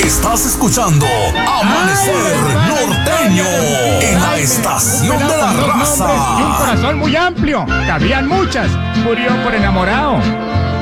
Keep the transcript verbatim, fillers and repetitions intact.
Estás escuchando Amanecer Norteño en la estación de la raza. Y un corazón muy amplio, cabían muchas, murió por enamorado.